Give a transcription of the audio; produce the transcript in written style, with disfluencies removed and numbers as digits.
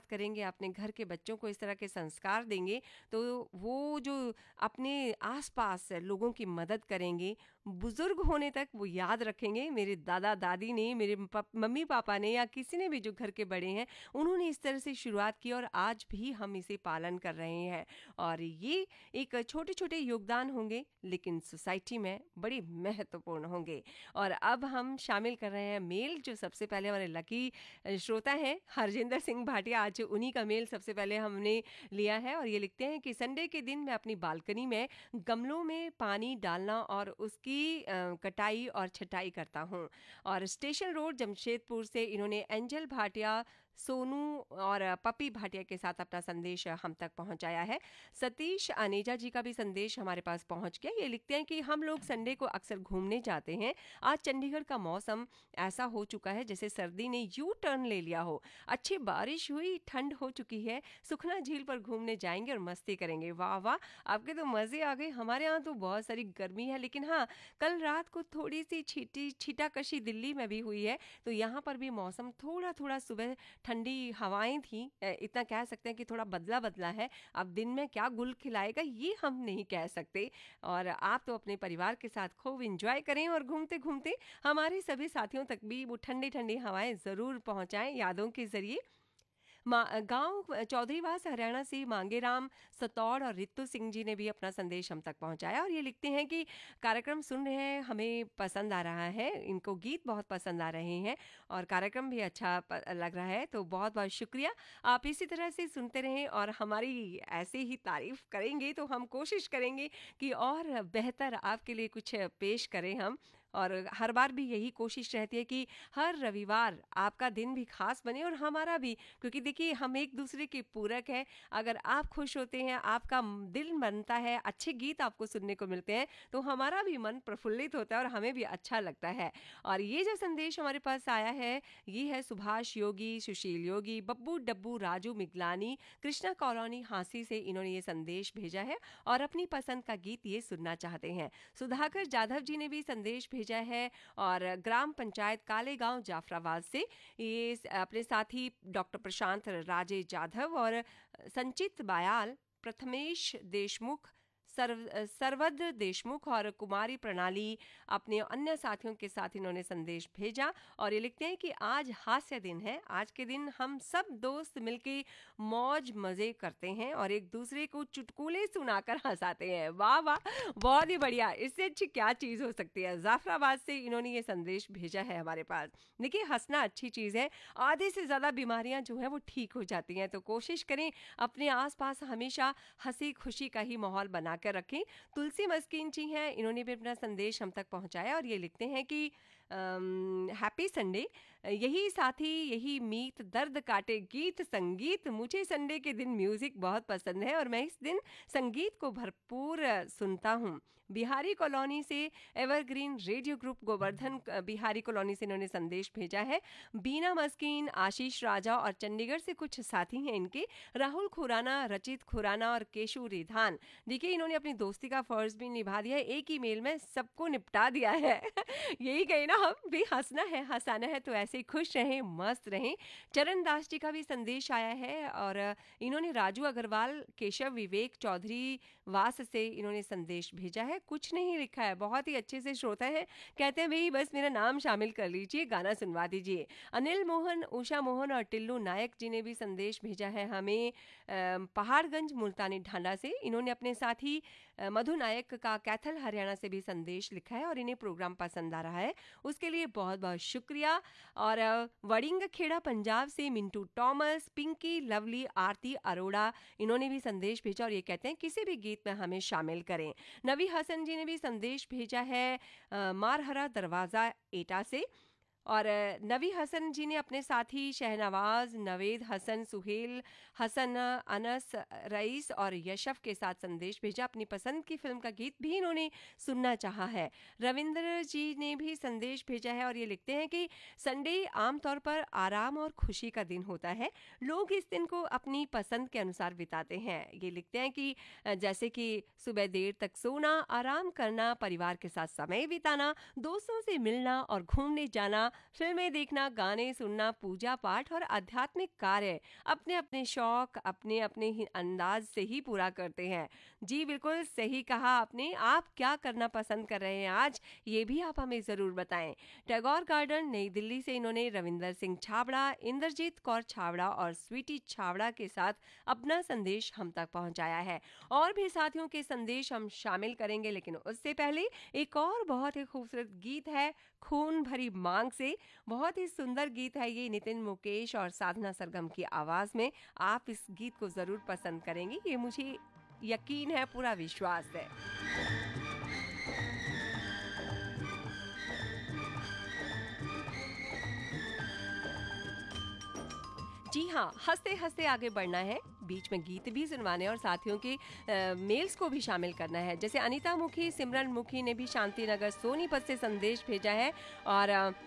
करेंगे, अपने घर के बच्चों को इस तरह के संस्कार देंगे, तो वो जो अपने आसपास लोगों की मदद करेंगे, बुजुर्ग होने तक वो याद रखेंगे मेरे दादा दादी ने, मेरे मम्मी पापा ने, या किसी ने भी जो घर के बड़े हैं उन्होंने इस तरह से शुरुआत की और आज भी हम इसे पालन कर रहे हैं। और ये एक छोटे छोटे योगदान होंगे लेकिन सोसाइटी में बड़ी महत्वपूर्ण होंगे। और अब हम शामिल कर रहे हैं मेल, जो सबसे पहले हमारे लकी श्रोता हैं हरजिंदर सिंह भाटिया। आज उन्हीं का मेल सबसे पहले हमने लिया है और ये लिखते हैं कि संडे के दिन मैं अपनी बालकनी में गमलों में पानी डालना और उसकी कटाई और छटाई करता हूँ। और स्टेशन रोड जमशेदपुर से इन्होंने एंजल भाटिया, सोनू और पपी भाटिया के साथ अपना संदेश हम तक पहुंचाया है। सतीश अनेजा जी का भी संदेश हमारे पास पहुंच गया। ये लिखते हैं कि हम लोग संडे को अक्सर घूमने जाते हैं। आज चंडीगढ़ का मौसम ऐसा हो चुका है जैसे सर्दी ने यू टर्न ले लिया हो। अच्छी बारिश हुई, ठंड हो चुकी है। सुखना झील पर घूमने जाएंगे और मस्ती करेंगे। वाह वाह, आपके तो मजे आ गए। हमारे यहाँ तो बहुत सारी गर्मी है, लेकिन हाँ, कल रात को थोड़ी सी छीटाकशी दिल्ली में भी हुई है, तो यहाँ पर भी मौसम थोड़ा थोड़ा, सुबह ठंडी हवाएं थी, इतना कह सकते हैं कि थोड़ा बदला बदला है। अब दिन में क्या गुल खिलाएगा ये हम नहीं कह सकते। और आप तो अपने परिवार के साथ खूब एंजॉय करें और घूमते घूमते हमारे सभी साथियों तक भी वो ठंडी ठंडी हवाएं जरूर पहुंचाएं यादों के जरिए। गांव चौधरीवास हरियाणा से मांगेराम सतौड़ और रितु सिंह जी ने भी अपना संदेश हम तक पहुंचाया और ये लिखते हैं कि कार्यक्रम सुन रहे हैं, हमें पसंद आ रहा है, इनको गीत बहुत पसंद आ रहे हैं और कार्यक्रम भी अच्छा लग रहा है, तो बहुत बहुत शुक्रिया। आप इसी तरह से सुनते रहें और हमारी ऐसे ही तारीफ करेंगे तो हम कोशिश करेंगे कि और बेहतर आपके लिए कुछ पेश करें हम। और हर बार भी यही कोशिश रहती है कि हर रविवार आपका दिन भी खास बने और हमारा भी, क्योंकि देखिए हम एक दूसरे के पूरक हैं। अगर आप खुश होते हैं, आपका दिल बनता है, अच्छे गीत आपको सुनने को मिलते हैं, तो हमारा भी मन प्रफुल्लित होता है और हमें भी अच्छा लगता है। और ये जो संदेश हमारे पास आया है, ये है सुभाष योगी, सुशील योगी, बब्बू डब्बू, राजू मिगलानी, कृष्णा कॉलोनी हांसी से इन्होंने ये संदेश भेजा है और अपनी पसंद का गीत ये सुनना चाहते हैं। सुधाकर जाधव जी ने भी संदेश भेजा है और ग्राम पंचायत कालेगांव जाफराबाद से ये अपने साथी डॉक्टर प्रशांत राजे जाधव और संचित बायाल, प्रथमेश देशमुख, सरवद देशमुख और कुमारी प्रणाली अपने अन्य साथियों के साथ इन्होंने संदेश भेजा और ये लिखते हैं कि आज हास्य दिन है। आज के दिन हम सब दोस्त मिलके मौज मजे करते हैं और एक दूसरे को चुटकुले सुनाकर हंसाते हैं। वाह वाह, बहुत ही बढ़िया, इससे अच्छी क्या चीज हो सकती है। जाफराबाद से इन्होंने ये संदेश भेजा है हमारे पास। देखिए, हंसना अच्छी चीज है, आधे से ज्यादा बीमारियां जो है वो ठीक हो जाती हैं, तो कोशिश करें अपने आसपास हमेशा हंसी खुशी का ही माहौल बना कर रखें। तुलसी मस्कीन जी हैं, इन्होंने भी अपना संदेश हम तक पहुंचाया और ये लिखते हैं कि हैप्पी संडे, यही साथी यही मीत, दर्द काटे गीत संगीत, मुझे संडे के दिन म्यूजिक बहुत पसंद है और मैं इस दिन संगीत को भरपूर सुनता हूँ। बिहारी कॉलोनी से evergreen radio group Govardhan Bihari colony से इन्होंने संदेश भेजा है। बीना मस्कीन, आशीष राजा और चंडीगढ़ से कुछ साथी हैं इनके, राहुल खुराना, रचित खुराना और केशु रिधान। देखिए, इन्होंने अपनी दोस्ती का फर्ज भी निभा दिया है, एक ही मेल में सबको निपटा दिया है। यही कही ना, हम भी हंसना है, हंसाना है, तो ऐसे खुश रहें, मस्त रहें। चरण दास जी का भी संदेश आया है और इन्होंने राजू अग्रवाल, केशव विवेक चौधरी वास से इन्होंने संदेश भेजा है। कुछ नहीं लिखा है, बहुत ही अच्छे से श्रोता है, कहते हैं भाई बस मेरा नाम शामिल कर लीजिए, गाना सुनवा दीजिए। अनिल मोहन, उषा मोहन और टिल्लू नायक जी ने भी संदेश भेजा है हमें पहाड़गंज मुल्तानी ढांडा से। इन्होंने अपने साथी मधु नायक का कैथल हरियाणा से भी संदेश लिखा है और इन्हें प्रोग्राम पसंद आ रहा है, उसके लिए बहुत बहुत शुक्रिया। और वड़िंग खेड़ा पंजाब से मिंटू टॉमस, पिंकी, लवली, आरती अरोड़ा, इन्होंने भी संदेश भेजा और ये कहते हैं किसी भी गीत में हमें शामिल करें। नवी हसन जी ने भी संदेश भेजा है मारहरा दरवाजा एटा से और नवी हसन जी ने अपने साथी शहनवाज, नवेद हसन, सुहेल हसन, अनस, रईस और यशफ के साथ संदेश भेजा। अपनी पसंद की फिल्म का गीत भी इन्होंने सुनना चाहा है। रविंद्र जी ने भी संदेश भेजा है और ये लिखते हैं कि संडे आमतौर पर आराम और खुशी का दिन होता है, लोग इस दिन को अपनी पसंद के अनुसार बिताते हैं। ये लिखते हैं कि जैसे कि सुबह देर तक सोना, आराम करना, परिवार के साथ समय बिताना, दोस्तों से मिलना और घूमने जाना, फिल्में देखना, गाने सुनना, पूजा पाठ और आध्यात्मिक कार्य अपने अपने शौक अपने अपने ही अंदाज से ही पूरा करते हैं। जी बिल्कुल सही कहा आपने। आप क्या करना पसंद कर रहे हैं आज, ये भी आप हमें जरूर बताएं। टैगोर गार्डन नई दिल्ली से इन्होंने रविंदर सिंह छाबड़ा, इंद्रजीत कौर छाबड़ा और स्वीटी छाबड़ा के साथ अपना संदेश हम तक पहुंचाया है। और भी साथियों के संदेश हम शामिल करेंगे, लेकिन उससे पहले एक और बहुत ही खूबसूरत गीत है खून भरी मांग से। बहुत ही सुंदर गीत है ये, नितिन मुकेश और साधना सरगम की आवाज में। आप इस गीत को जरूर पसंद करेंगे, ये मुझे यकीन है, पूरा विश्वास है। जी हाँ, हंसते हंसते आगे बढ़ना है, बीच में गीत भी सुनवाने और साथियों के मेल्स को भी शामिल करना है। जैसे अनीता मुखी, सिमरन मुखी ने भी शांति नगर सोनीपत से संदेश भेजा है और